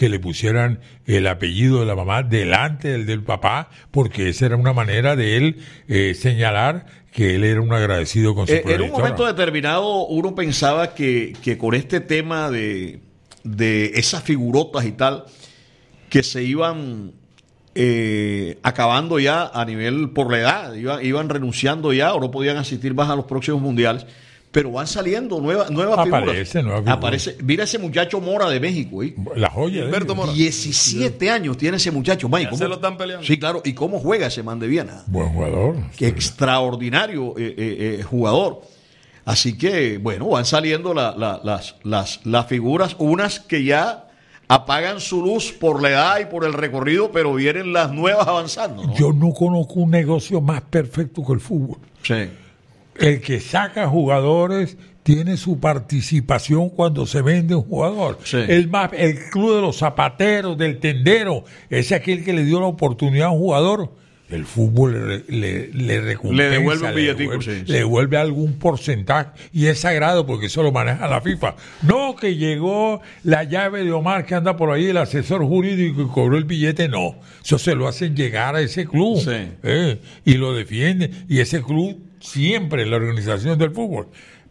que le pusieran el apellido de la mamá delante del papá, porque esa era una manera de él señalar que él era un agradecido con su progenitora. En un momento determinado uno pensaba que con este tema de esas figurotas y tal, que se iban acabando ya a nivel por la edad, iban renunciando ya o no podían asistir más a los próximos mundiales, pero van saliendo nuevas figuras. Aparece, mira ese muchacho Mora de México, la joya Humberto Mora. 17 años tiene ese muchacho, Mike. Se lo están peleando. Sí, claro, y cómo juega ese man de Viena. Buen jugador. Qué extraordinario jugador. Así que, bueno, van saliendo las figuras, unas que ya apagan su luz por la edad y por el recorrido, pero vienen las nuevas avanzando, ¿no? Yo no conozco un negocio más perfecto que el fútbol. Sí. El que saca jugadores tiene su participación cuando se vende un jugador. Sí. El club de los zapateros, del tendero, es aquel que le dio la oportunidad a un jugador. El fútbol le recompensa, le devuelve un billetico, le devuelve algún porcentaje, y es sagrado porque eso lo maneja la FIFA. No que llegó la llave de Omar que anda por ahí, el asesor jurídico, y cobró el billete, no. Eso se lo hacen llegar a ese club, y lo defienden, y ese club siempre, la organización del fútbol,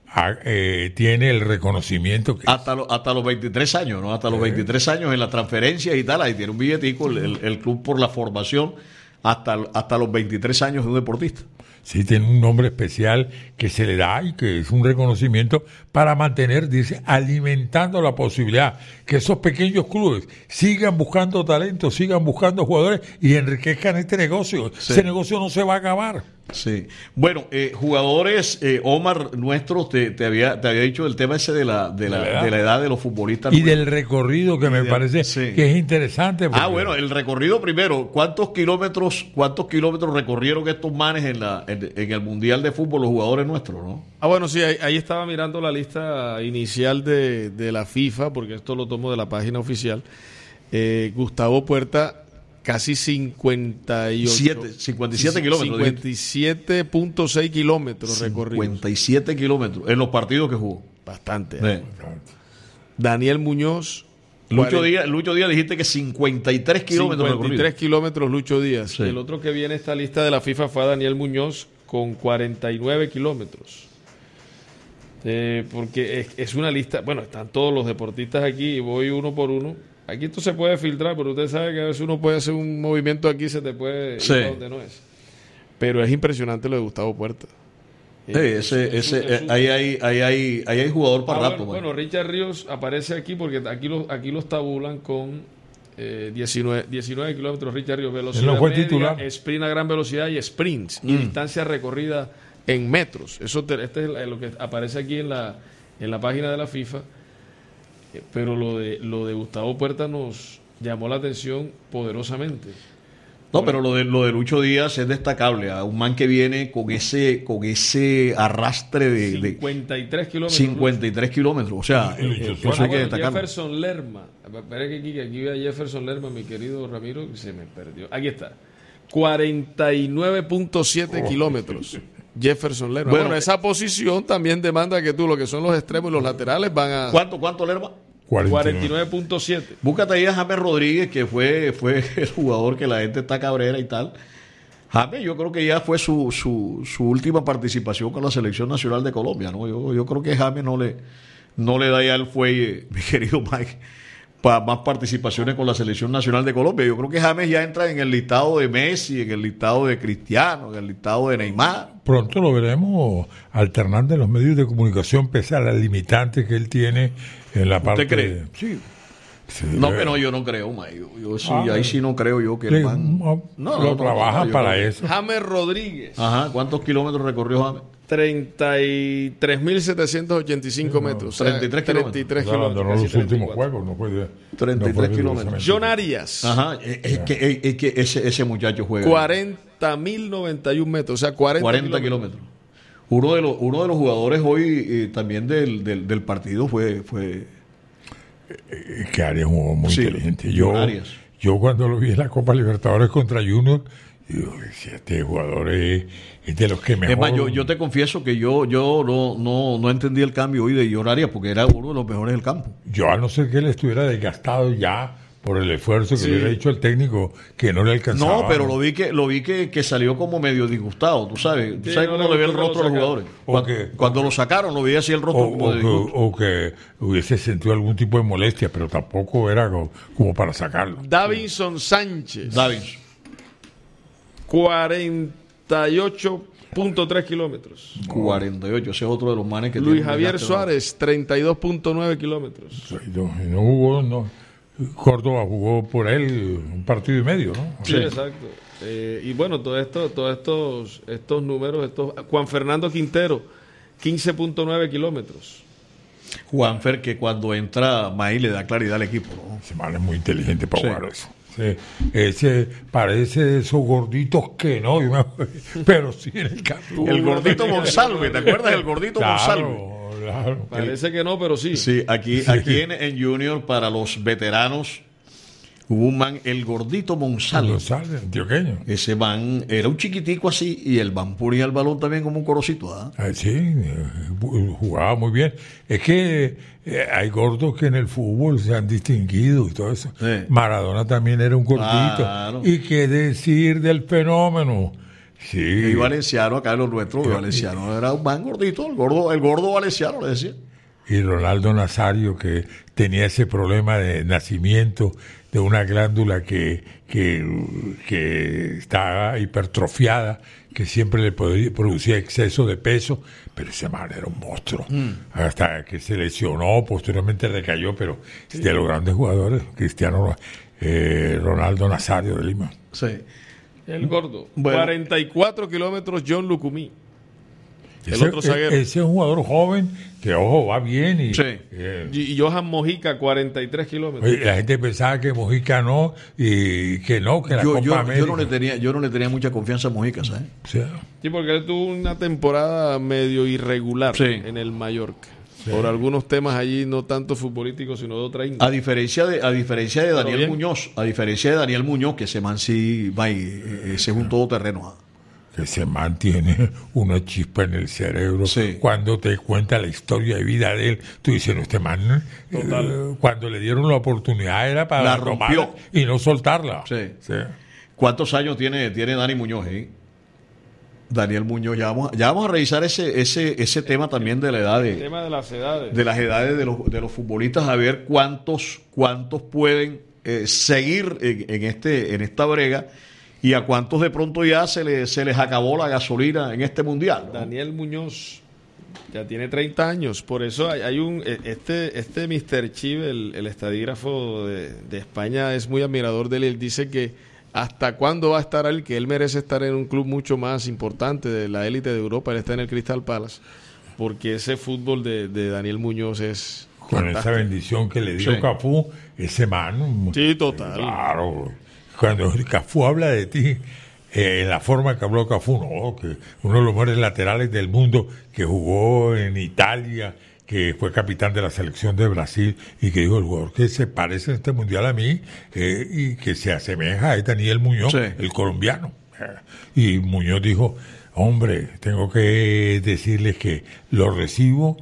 tiene el reconocimiento que hasta los 23 años, ¿no? Hasta los 23 años en la transferencia y tal, ahí tiene un billetico el club por la formación hasta los 23 años de un deportista. Sí, tiene un nombre especial que se le da y que es un reconocimiento para mantener, dice, alimentando la posibilidad que esos pequeños clubes sigan buscando talentos, sigan buscando jugadores y enriquezcan este negocio. Sí. Ese negocio no se va a acabar. Sí. Bueno, jugadores, Omar, nuestros, te había dicho el tema ese de la edad de los futbolistas. Y del recorrido que me parece que es interesante. Bueno, el recorrido primero, ¿cuántos kilómetros recorrieron estos manes en el Mundial de Fútbol los jugadores nuestros, no? Bueno, sí, ahí estaba mirando la lista inicial de la FIFA, porque esto lo tomo de la página oficial. Gustavo Puerta, casi 57 kilómetros. 57.6 kilómetros recorridos. 57 kilómetros en los partidos que jugó. Bastante. Daniel Muñoz. Lucho Díaz dijiste que 53 kilómetros. 53 kilómetros Lucho Díaz. Sí. El otro que viene en esta lista de la FIFA fue Daniel Muñoz con 49 kilómetros. Porque es una lista, bueno, están todos los deportistas aquí y voy uno por uno. Aquí esto se puede filtrar, pero usted sabe que a veces uno puede hacer un movimiento aquí y se te puede ir a donde no es. Pero es impresionante lo de Gustavo Puerta. Ahí hay jugador para rato. Bueno, Richard Ríos aparece aquí porque aquí los tabulan con 19 kilómetros. Richard Ríos, velocidad media, sprint a gran velocidad y sprints y distancia recorrida en metros. Este es lo que aparece aquí en la página de la FIFA. Pero lo de Gustavo Puerta nos llamó la atención poderosamente. No, pero lo de Lucho Díaz es destacable. A un man que viene con ese arrastre de 53 kilómetros. 53 kilómetros. O sea, eso hay que destacarlo. Jefferson Lerma. Espera que aquí vea Jefferson Lerma, mi querido Ramiro, que se me perdió. Aquí está. 49.7 kilómetros. Jefferson Lerma. Bueno, esa posición también demanda que lo que son los extremos y los laterales van a... ¿Cuánto Lerma? 49.7. Búscate ahí a James Rodríguez, que fue el jugador que la gente está cabrera y tal. James, yo creo que ya fue su última participación con la Selección Nacional de Colombia, ¿no? Yo creo que James no le da ya el fuelle, mi querido Mike, para más participaciones con la Selección Nacional de Colombia. Yo creo que James ya entra en el listado de Messi, en el listado de Cristiano, en el listado de Neymar. Pronto lo veremos alternando en los medios de comunicación, pese a las limitantes que él tiene en la parte. ¿Usted cree? Sí. No, pero yo no creo, Mike. Ahí sí no creo yo que el man... No trabaja para eso. James Rodríguez. Ajá, ¿cuántos kilómetros recorrió James? 33.785 metros. 33 kilómetros. Abandonó los últimos juegos, no puede. 33 kilómetros. John Arias. Ajá, es que ese muchacho juega. 40.091 metros, o sea, 40 kilómetros. Uno de los jugadores hoy también del partido fue que Arias jugó muy inteligente. Yo cuando lo vi en la Copa Libertadores contra Junior, yo decía, este jugador es de los que mejor... Es más, yo te confieso que yo no entendí el cambio hoy de John Arias porque era uno de los mejores del campo. Yo, a no ser que él estuviera desgastado ya por el esfuerzo que hubiera hecho el técnico, que no le alcanzaba. No, pero lo vi que salió como medio disgustado, tú sabes cómo le ve el rostro a los jugadores. Cuando lo sacaron, lo vi así el rostro como de disgusto. O que hubiese sentido algún tipo de molestia, pero tampoco era como para sacarlo. Davinson Sánchez. 48.3 kilómetros. 48, ese es otro de los manes que Luis Javier Suárez, 32.9 kilómetros. No jugó, Córdoba jugó por él un partido y medio, ¿no? Sí, exacto. Y bueno, todos estos números, Juan Fernando Quintero, 15.9 kilómetros. Juanfer, que cuando entra Maíz le da claridad al equipo, ¿no? Ese man es muy inteligente para jugar eso. Sí. Ese parece de esos gorditos que no, pero sí en el campo. El gordito Monsalve, ¿te acuerdas del gordito Monsalve? Claro. Parece que no, pero sí. Sí, aquí en Junior, para los veteranos, hubo un man, el gordito Monsalve. Monsalve, antioqueño. Ese man era un chiquitico así, y el man ponía el balón también como un corocito. Sí, jugaba muy bien. Es que hay gordos que en el fútbol se han distinguido y todo eso. Sí. Maradona también era un gordito. Claro. ¿Y qué decir del fenómeno? Sí. Y Valenciano, acá en los nuestros, Valenciano era un man gordito, el gordo Valenciano, le decía. Y Ronaldo Nazario, que tenía ese problema de nacimiento de una glándula que estaba hipertrofiada, que siempre le producía exceso de peso, pero ese man era un monstruo. Hasta que se lesionó, posteriormente recayó, pero de los grandes jugadores, Ronaldo Nazario de Lima. Sí. El gordo. 44 kilómetros, John Lucumí. El otro zaguero. Ese es un jugador joven que, ojo, va bien. Y Johan Mojica, 43 kilómetros. La gente pensaba que Mojica no, y que la Copa América. Yo no le tenía mucha confianza a Mojica, ¿sabes? Sí, porque él tuvo una temporada medio irregular en el Mallorca. Sí. Por algunos temas allí, no tanto futbolísticos, sino de otra índole. A diferencia de Daniel Muñoz, que ese man sí va ese es un todoterreno. Que se mantiene una chispa en el cerebro. Cuando te cuenta la historia de vida de él, tú dices, no, este man, cuando le dieron la oportunidad era para tomarla y no soltarla. Sí. ¿Cuántos años tiene Dani Muñoz? Daniel Muñoz, ya vamos a revisar ese tema también de la edad el tema de las edades. De las edades de los futbolistas, a ver cuántos pueden seguir en esta brega. ¿Y a cuántos de pronto ya se les acabó la gasolina en este mundial, ¿no? Daniel Muñoz ya tiene 30 años, por eso hay un este Mr. Chiv, el estadígrafo de España, es muy admirador de él. Él dice que hasta cuándo va a estar él, que él merece estar en un club mucho más importante de la élite de Europa. Él está en el Crystal Palace, porque ese fútbol de Daniel Muñoz es con fantástico. Esa bendición que le dio Cafú, ese man. Sí, total. Claro. Cuando Cafú habla de ti, la forma que habló Cafú, que uno de los mejores laterales del mundo, que jugó en Italia, que fue capitán de la selección de Brasil, y que dijo, el jugador que se parece en este mundial a mí, y que se asemeja a Daniel Muñoz, el colombiano. Y Muñoz dijo, hombre, tengo que decirles que lo recibo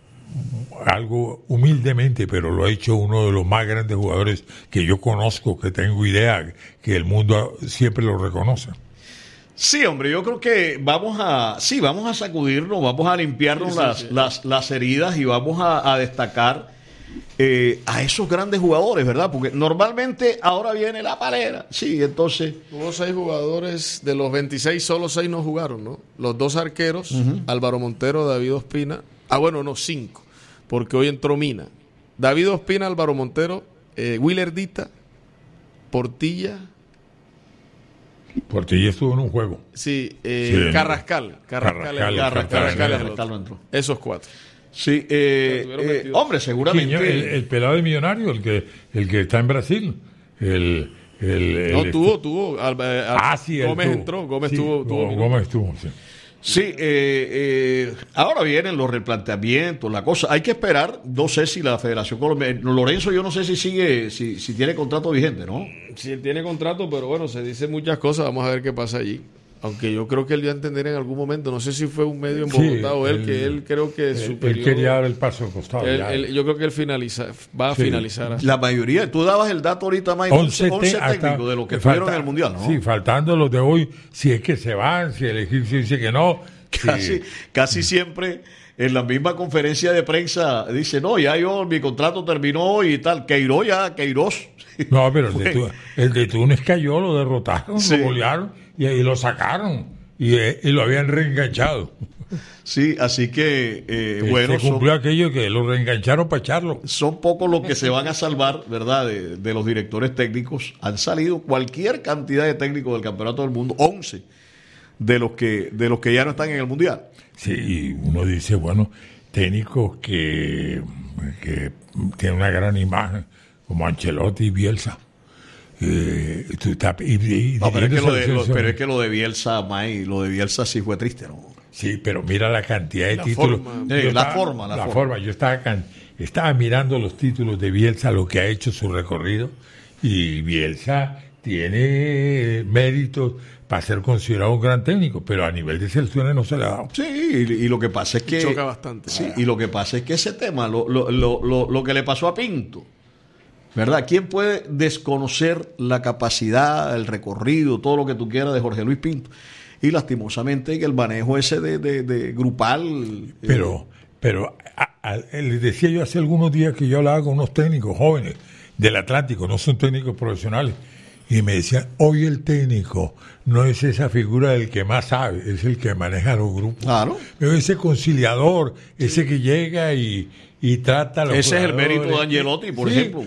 algo humildemente, pero lo ha hecho uno de los más grandes jugadores que yo conozco, que tengo idea que el mundo siempre lo reconoce. Sí, hombre, yo creo que vamos a sacudirnos, vamos a limpiarnos las heridas y vamos a destacar a esos grandes jugadores, ¿verdad? Porque normalmente ahora viene la palera. Sí, entonces... Hubo 6 jugadores, de los 26, solo 6 no jugaron, ¿no? Los 2 arqueros, Álvaro Montero, David Ospina. 5, porque hoy entró Mina. David Ospina, Álvaro Montero, Willerdita, Portilla. Portilla estuvo en un juego. Sí, Carrascal no entró. Esos 4. Sí, hombre, seguramente. El pelado de Millonario, el que está en Brasil. Tuvo. Gómez entró. Gómez estuvo. Sí. Sí, ahora vienen los replanteamientos, la cosa. Hay que esperar, no sé si la Federación Colombiana... Lorenzo, yo no sé si sigue, si tiene contrato vigente, ¿no? Sí, él tiene contrato, pero bueno, se dicen muchas cosas. Vamos a ver qué pasa allí. Aunque yo creo que él dio a entender en algún momento, no sé si fue un medio en Bogotá o que él creo que él quería dar el paso al costado. Yo creo que él va a finalizar. La mayoría, tú dabas el dato ahorita, Mike, 11 técnicos de los que estuvieron en el Mundial, ¿no? Sí, faltando los de hoy, si es que se van, si el egipcio dice que no. Casi siempre en la misma conferencia de prensa dice, no, ya mi contrato terminó y tal. Queiroz. No, pero el de Túnez cayó, lo derrotaron, lo golearon y lo sacaron y lo habían reenganchado. Sí, así que se cumplió aquello que lo reengancharon para echarlo. Son pocos los que se van a salvar, ¿verdad? De los directores técnicos. Han salido cualquier cantidad de técnicos del campeonato del mundo, 11 de los que ya no están en el Mundial. Sí, y uno dice, bueno, técnicos que tienen una gran imagen, como Ancelotti y Bielsa. Pero es que lo de Bielsa, May, lo de Bielsa sí fue triste, ¿no? Sí, pero mira la cantidad de títulos. La forma. Yo estaba mirando los títulos de Bielsa, lo que ha hecho su recorrido, y Bielsa tiene méritos para ser considerado un gran técnico, pero a nivel de selecciones no se le ha dado. Sí, y lo que pasa es que choca bastante. Sí, y lo que pasa es que ese tema, lo que le pasó a Pinto, ¿verdad? ¿Quién puede desconocer la capacidad, el recorrido, todo lo que tú quieras de Jorge Luis Pinto? Y lastimosamente que el manejo ese de grupal. Pero les decía yo hace algunos días que yo hablaba con unos técnicos jóvenes del Atlántico, no son técnicos profesionales, y me decían, hoy el técnico no es esa figura del que más sabe, es el que maneja los grupos. Claro. Pero ese conciliador, ese que llega y trata a los Ese es el mérito de Angelotti, por ejemplo.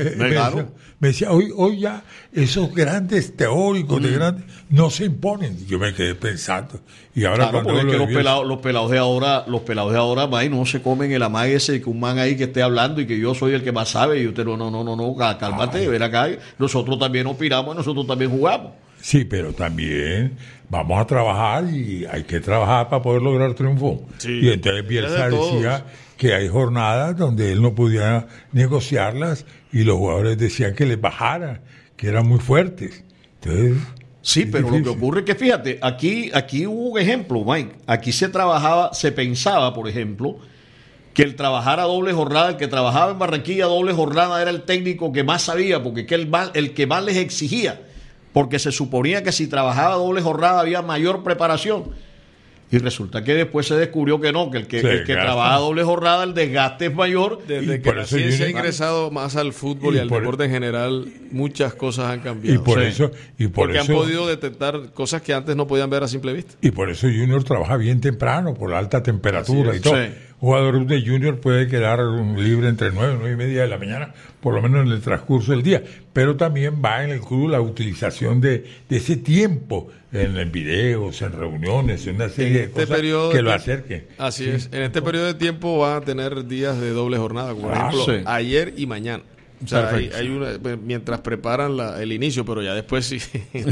Me decía, hoy ya esos grandes teóricos de grandes no se imponen. Yo me quedé pensando. Y ahora cuando es que los pelados de ahora, May, no se comen el amague ese que un man ahí que esté hablando y que yo soy el que más sabe y usted no, cálmate, ven acá. Nosotros también opinamos, nosotros también jugamos. Sí, pero también vamos a trabajar y hay que trabajar para poder lograr triunfo. Sí, y entonces Bielsa decía que hay jornadas donde él no podía negociarlas y los jugadores decían que les bajaran, que eran muy fuertes. Entonces, sí, pero difícil. Lo que ocurre es que fíjate, aquí hubo un ejemplo, Mike. Aquí se pensaba, por ejemplo, que el trabajar a doble jornada, el que trabajaba en Barranquilla a doble jornada era el técnico que más sabía, porque el que más les exigía, porque se suponía que si trabajaba a doble jornada había mayor preparación. Y resulta que después se descubrió que no, que el que trabaja a doble jornada, el desgaste es mayor. Desde que la ciencia ha ingresado más al fútbol y al deporte en general, muchas cosas han cambiado. Porque han podido detectar cosas que antes no podían ver a simple vista. Y por eso Junior trabaja bien temprano, por la alta temperatura y todo. Sí. Un jugador de Junior puede quedar libre entre 9 y 9 y media de la mañana, por lo menos en el transcurso del día. Pero también va en el club la utilización de ese tiempo en videos, en reuniones, en una serie de cosas que lo acerquen. Así es. En este periodo de tiempo van a tener días de doble jornada, como por ejemplo ayer y mañana. O sea, hay mientras preparan el inicio, pero ya después sí.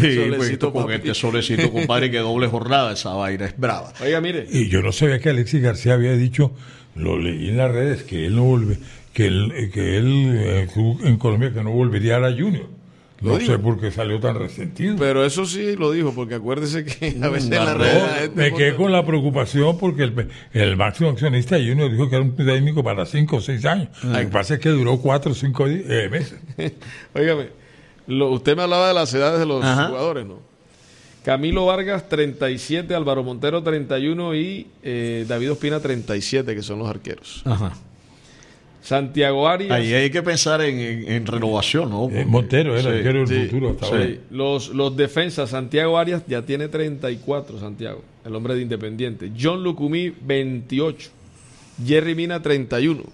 Con este solecito, compadre, que doble jornada, esa vaina es brava. Oiga, mire. Y yo no sabía que Alexis García había dicho, lo leí en las redes, que él no vuelve, que él en Colombia que no volvería a la Junior. No sé por qué salió tan resentido. Pero eso sí lo dijo, porque acuérdese que a veces en la red... Me quedé con la preocupación porque el máximo accionista de Junior dijo que era un técnico para 5 o 6 años. Lo que pasa es que duró 4 o 5 meses. Óigame, usted me hablaba de las edades de los jugadores, ¿no? Camilo Vargas, 37, Álvaro Montero, 31 y David Ospina, 37, que son los arqueros. Ajá. Santiago Arias. Ahí hay que pensar en renovación, ¿no? Montero es el arquero del futuro hasta ahora. Los defensas, Santiago Arias ya tiene 34, Santiago, el hombre de Independiente. John Lucumí, 28. Jerry Mina, 31.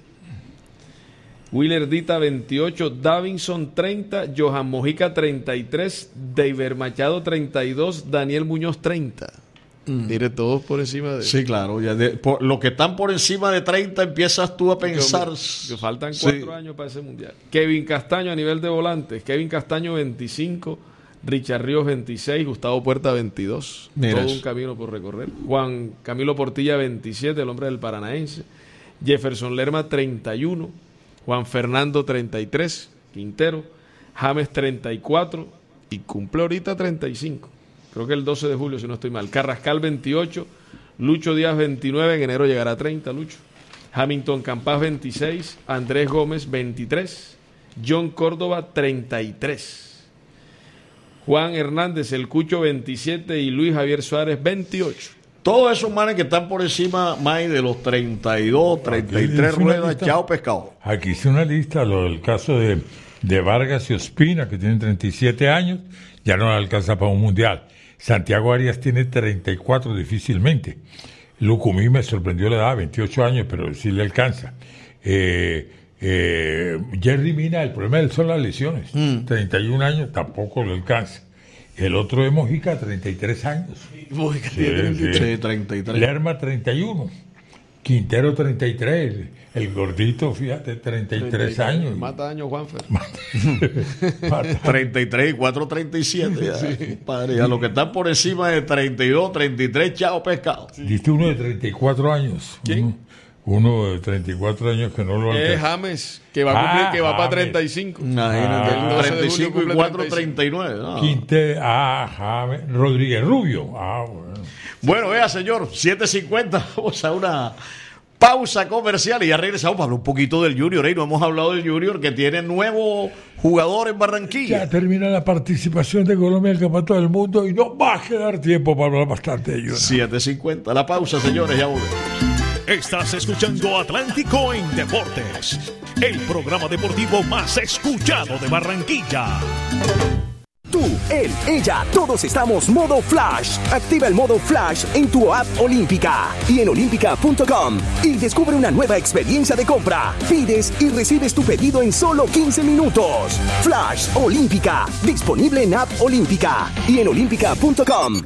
Willer Dita, 28. Davinson, 30. Johan Mojica, 33. Deiber Machado, 32. Daniel Muñoz, 30. Mire, todos por encima de... Sí, claro. Ya lo que están por encima de 30 empiezas tú a pensar... Que faltan 4 años para ese mundial. Kevin Castaño a nivel de volantes. Kevin Castaño 25, Richard Ríos 26, Gustavo Puerta 22. Todo un camino por recorrer. Juan Camilo Portilla 27, el hombre del Paranaense. Jefferson Lerma 31. Juan Fernando 33, Quintero. James 34 y cumple ahorita 35. creo que el 12 de julio, si no estoy mal. Carrascal 28, Lucho Díaz 29, en enero llegará a 30, Lucho. Hamilton Campas 26, Andrés Gómez 23, John Córdoba 33, Juan Hernández el Cucho 27 y Luis Javier Suárez 28. Todos esos manes que están por encima, May, de los 32, 33 ruedas, chao pescado. Aquí hice una lista, el caso de Vargas y Ospina, que tienen 37 años, ya no alcanza para un mundial. Santiago Arias tiene 34 difícilmente. Lucumí me sorprendió la edad, 28 años, pero sí le alcanza. Jerry Mina, el problema de él son las lesiones. 31 años tampoco le alcanza. El otro de Mojica, 33 años. Mojica tiene 33. Lerma, 31. Quintero, 33. El gordito, fíjate, 33 años. Mata años, Juanfer. 33 y 4, 37. Sí. Padre, a los que están por encima de 32, 33, chao pescado. Sí. Diste uno de 34 años. ¿Quién? Uno de 34 años que no lo alcanza. Es James, que va a cumplir, que va para 35. Imagínate, 35 y 4, 39. No. James, Rodríguez Rubio. Bueno. Bueno, vea, señor, 7:50. Vamos a una pausa comercial y ya regresamos para hablar un poquito del Junior. No hemos hablado del Junior, que tiene nuevo jugador en Barranquilla. Ya termina la participación de Colombia en el Campeonato del Mundo y no va a quedar tiempo para hablar bastante de Junior. 7:50. La pausa, señores, ya volvemos. Estás escuchando Atlántico en Deportes, el programa deportivo más escuchado de Barranquilla. Tú, él, ella, todos estamos modo Flash. Activa el modo Flash en tu app Olímpica y en olímpica.com y descubre una nueva experiencia de compra. Pides y recibes tu pedido en solo 15 minutos. Flash Olímpica, disponible en app Olímpica y en olímpica.com.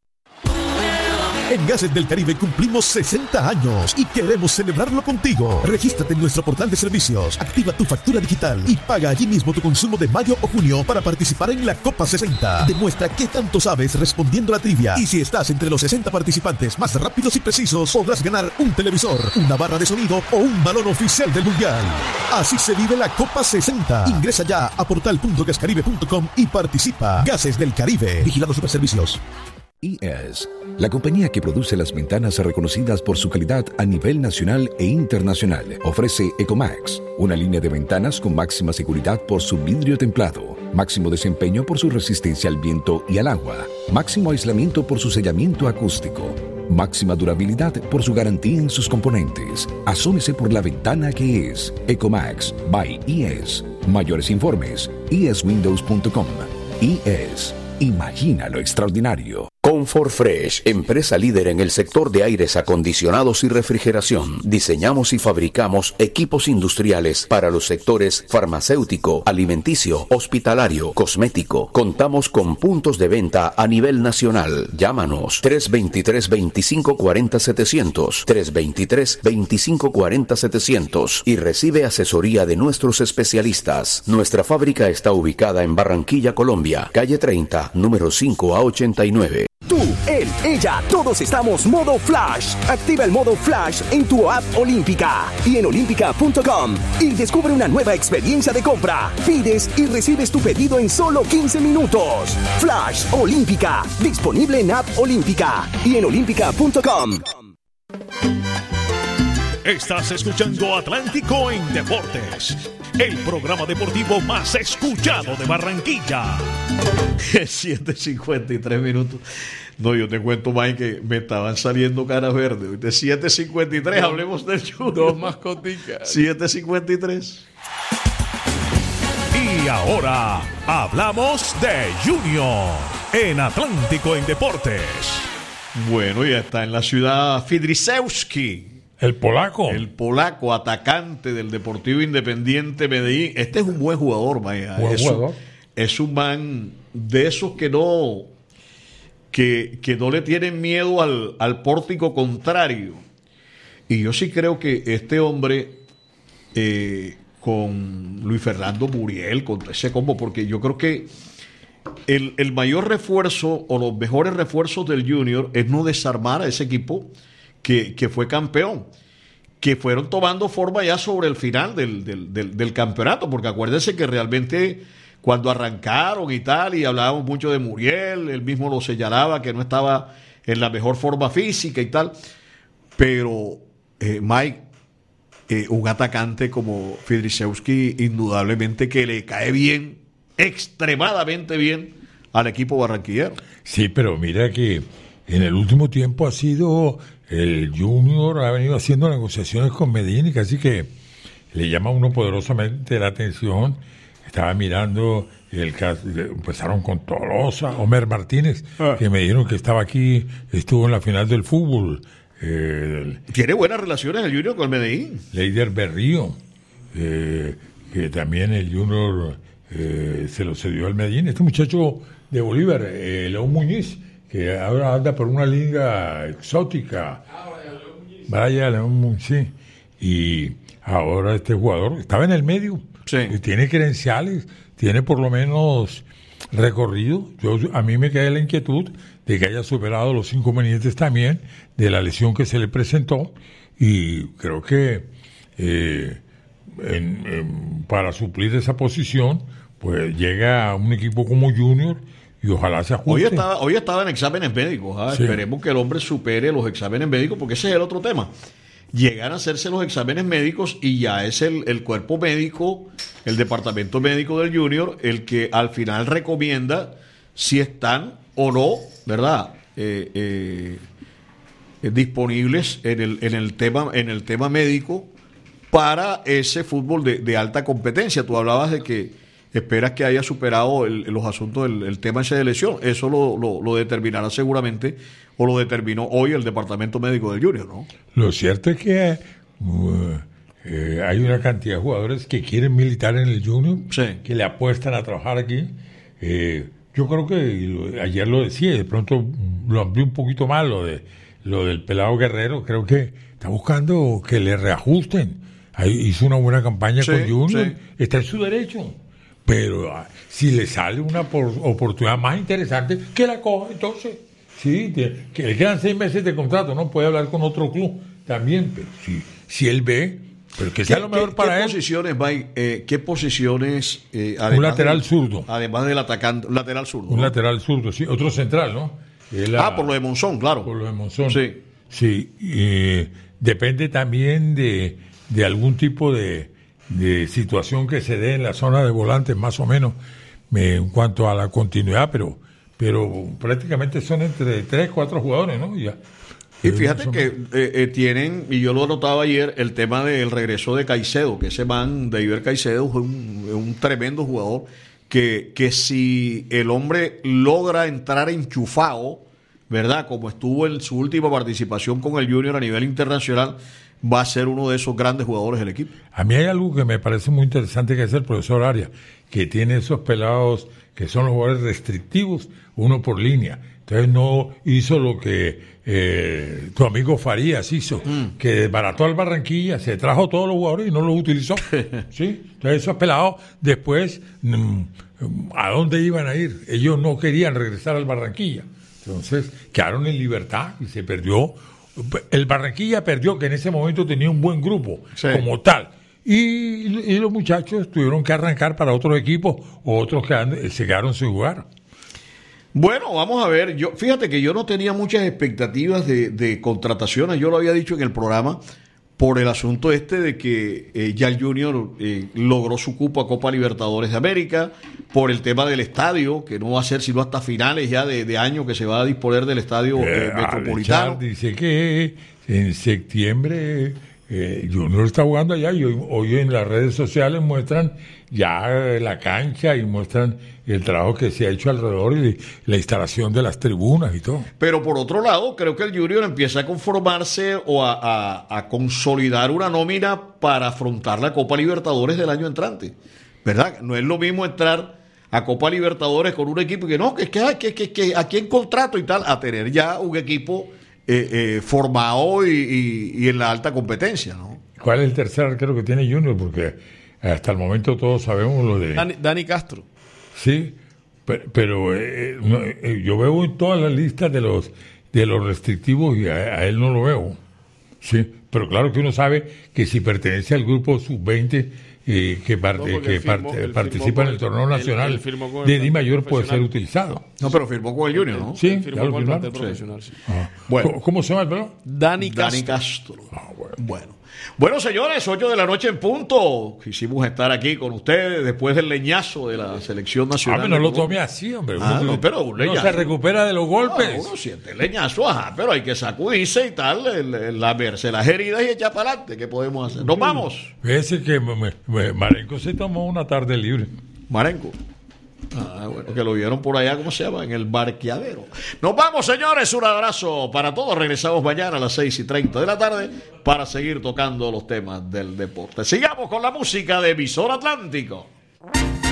En Gases del Caribe cumplimos 60 años y queremos celebrarlo contigo. Regístrate en nuestro portal de servicios, activa tu factura digital y paga allí mismo tu consumo de mayo o junio para participar en la Copa 60. Demuestra qué tanto sabes respondiendo a la trivia. Y si estás entre los 60 participantes más rápidos y precisos, podrás ganar un televisor, una barra de sonido o un balón oficial del Mundial. Así se vive la Copa 60. Ingresa ya a portal.gascaribe.com y participa. Gases del Caribe. Vigilado Superservicios. IES, la compañía que produce las ventanas reconocidas por su calidad a nivel nacional e internacional, ofrece Ecomax, una línea de ventanas con máxima seguridad por su vidrio templado, máximo desempeño por su resistencia al viento y al agua, máximo aislamiento por su sellamiento acústico, máxima durabilidad por su garantía en sus componentes. Asómese por la ventana que es Ecomax by IES. Mayores informes, ieswindows.com. IES. Imagina lo extraordinario. Comfort Fresh, empresa líder en el sector de aires acondicionados y refrigeración. Diseñamos y fabricamos equipos industriales para los sectores farmacéutico, alimenticio, hospitalario, cosmético. Contamos con puntos de venta a nivel nacional. Llámanos 323-2540-700, 323-2540-700 y recibe asesoría de nuestros especialistas. Nuestra fábrica está ubicada en Barranquilla, Colombia, calle 30, número 5 a 89. Tú, él, ella, todos estamos modo Flash. Activa el modo Flash en tu app Olímpica y en olímpica.com y descubre una nueva experiencia de compra. Pides y recibes tu pedido en solo 15 minutos. Flash Olímpica, disponible en app Olímpica y en olímpica.com. Estás escuchando Atlántico en Deportes, el programa deportivo más escuchado de Barranquilla. 7:53 minutos. No, yo te cuento, Mike, que me estaban saliendo caras verdes. De 7:53 hablemos del Junior. Dos mascoticas. 7:53. Y ahora hablamos de Junior en Atlántico en Deportes. Bueno, ya está en la ciudad Fidrisewski. El polaco, atacante del Deportivo Independiente Medellín. Este es un buen jugador, Maya. Es un man de esos que no le tienen miedo al pórtico contrario. Y yo sí creo que este hombre, con Luis Fernando Muriel, con ese combo, porque yo creo que el mayor refuerzo o los mejores refuerzos del Junior es no desarmar a ese equipo que fue campeón, que fueron tomando forma ya sobre el final del campeonato, porque acuérdense que realmente cuando arrancaron y tal, y hablábamos mucho de Muriel, él mismo lo señalaba que no estaba en la mejor forma física y tal, pero Mike, un atacante como Fidrisewski, indudablemente que le cae bien, extremadamente bien al equipo barranquillero. Sí, pero mira que en el último tiempo ha sido el Junior, ha venido haciendo negociaciones con Medellín y casi que le llama a uno poderosamente la atención. Estaba mirando el caso, empezaron con Tolosa, Homer Martínez, que me dijeron que estaba aquí, estuvo en la final del fútbol. Tiene buenas relaciones el Junior con el Medellín. Leider Berrío, que también el Junior se lo cedió al Medellín. Este muchacho de Bolívar, León Muñiz, que ahora anda por una liga exótica. Vaya, León Muñiz, sí. Y ahora este jugador estaba en el medio, sí. Y tiene credenciales, tiene por lo menos recorrido. A mí me queda la inquietud de que haya superado los inconvenientes también de la lesión que se le presentó, y creo que para suplir esa posición pues llega a un equipo como Junior y ojalá se ajuste. Hoy estaba en exámenes médicos, sí. Esperemos que el hombre supere los exámenes médicos, porque ese es el otro tema. Llegan a hacerse los exámenes médicos y ya es el cuerpo médico, el departamento médico del Junior, el que al final recomienda si están o no, ¿verdad? Disponibles en el tema médico para ese fútbol de alta competencia. Tú hablabas de que esperas que haya superado los asuntos, el tema ese de lesión. Eso lo determinará seguramente, o lo determinó hoy el departamento médico del Junior, ¿no? Lo cierto es que hay una cantidad de jugadores que quieren militar en el Junior, sí, que le apuestan a trabajar aquí. Yo creo que ayer lo decía, de pronto lo amplié un poquito más, lo del Pelado Guerrero. Creo que está buscando que le reajusten. Hizo una buena campaña, sí, con Junior, sí. Está en su derecho. Pero si le sale una oportunidad más interesante, que la coja entonces. Sí, que le quedan 6 meses de contrato, no puede hablar con otro club también, pero si él ve, pero que sea lo mejor para él. ¿Qué posiciones? Un lateral zurdo. Además del atacante, un lateral zurdo. Un lateral zurdo, sí. Otro central, ¿no? Por lo de Monzón, claro. Por lo de Monzón. Sí. Sí. Depende también de algún tipo de situación que se dé en la zona de volantes, más o menos, en cuanto a la continuidad, pero prácticamente son entre 3, 4 jugadores, ¿no? Ya. Y fíjate que tienen, y yo lo notaba ayer, el tema del regreso de Caicedo, que ese man de Iber Caicedo fue un tremendo jugador, que si el hombre logra entrar enchufado, ¿verdad? Como estuvo en su última participación con el Junior a nivel internacional, va a ser uno de esos grandes jugadores del equipo. A mí hay algo que me parece muy interesante, que es el profesor Arias, que tiene esos pelados que son los jugadores restrictivos, uno por línea. Entonces no hizo lo que tu amigo Farías hizo, que desbarató al Barranquilla, se trajo todos los jugadores y no los utilizó. ¿Sí? Entonces esos pelados después, ¿a dónde iban a ir? Ellos no querían regresar al Barranquilla. Entonces quedaron en libertad y se perdió. El Barranquilla perdió, que en ese momento tenía un buen grupo, sí, como tal. Y los muchachos tuvieron que arrancar para otros equipos, o otros que se quedaron sin jugar. Bueno, vamos a ver. Fíjate que yo no tenía muchas expectativas de contrataciones. Yo lo había dicho en el programa, por el asunto de que ya el Junior logró su cupo a Copa Libertadores de América, por el tema del estadio, que no va a ser sino hasta finales ya de año que se va a disponer del estadio metropolitano. Dice que en septiembre Junior está jugando allá, y hoy en las redes sociales muestran ya la cancha y muestran el trabajo que se ha hecho alrededor y la instalación de las tribunas y todo. Pero por otro lado, creo que el Junior empieza a conformarse o a consolidar una nómina para afrontar la Copa Libertadores del año entrante, ¿verdad? No es lo mismo entrar a Copa Libertadores con un equipo que aquí en contrato y tal, a tener ya un equipo formado y en la alta competencia, ¿no? ¿Cuál es el tercer arquero que tiene Junior? Porque hasta el momento todos sabemos lo de Dani Castro. Sí, pero yo veo en todas las listas de los restrictivos y a él no lo veo. Sí, pero claro que uno sabe que si pertenece al grupo sub-20 participa en el torneo nacional de Di Mayor puede ser utilizado. No, pero firmó con el Junior, ¿no? Sí, firmó con el plantel profesional. Sí. Bueno. ¿Cómo se llama el pelón? Dani Castro. Bueno, señores, 8 de la noche en punto. Quisimos estar aquí con ustedes después del leñazo de la selección nacional. No lo tomé así, hombre. No, pero un leñazo. No se recupera de los golpes. Uno siente el leñazo, pero hay que sacudirse y tal, lamerse las heridas y echar para adelante. ¿Qué podemos hacer? ¡Nos vamos! Fíjese que Marenco se tomó una tarde libre. Marenco. Bueno, que lo vieron por allá, ¿cómo se llama? En el Barqueadero. Nos vamos, señores. Un abrazo para todos. Regresamos mañana a las 6:30 de la tarde para seguir tocando los temas del deporte. Sigamos con la música de Visor Atlántico.